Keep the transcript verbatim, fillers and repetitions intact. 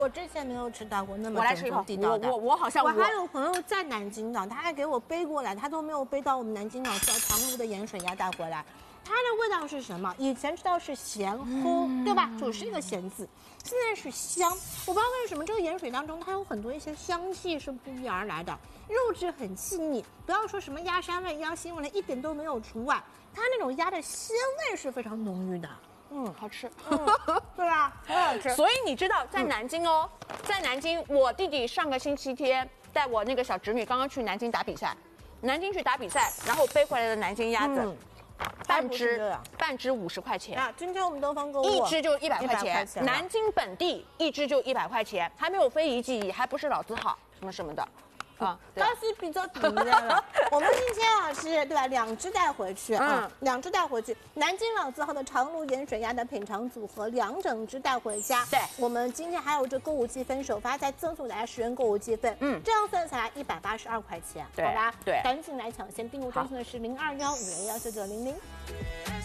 我之前没有吃到过那么我来吃一口正宗地道的。 我我我好像我我还有朋友在南京的，他还给我背过来，他都没有背到我们南京老字号长芦的盐水鸭带回来。它的味道是什么？以前知道是咸齁，嗯、对吧？主是一个咸字，现在是香。我不知道为什么这个盐水当中它有很多一些香气是扑鼻而来的，肉质很细腻，不要说什么鸭膻味、鸭腥味，一点都没有除外。它那种鸭的鲜味是非常浓郁的。 嗯，好吃， 嗯，对吧？很好吃。 所以你知道，在南京哦，嗯、在南京，我弟弟上个星期天带我那个小侄女刚刚去南京打比赛，南京去打比赛，然后背回来的南京鸭子，嗯、半只半只五十块钱啊！今天我们东方购物， 一只就一百块钱，南京本地一只就一百块钱，还没有非遗记忆，还不是老字号什么什么的。啊， 它是比较便宜的了。我们今天啊是对吧？两只带回去啊，嗯、两只带回去。南京老字号的长芦盐水鸭的品尝组合，两整只带回家。 对， 我们今天还有这购物积分首发，再赠送大家十元购物积分。嗯，这样算下来一百八十二块钱，好吧？ 对， 赶紧来抢先，订购专线的是零二幺五零幺九九零零。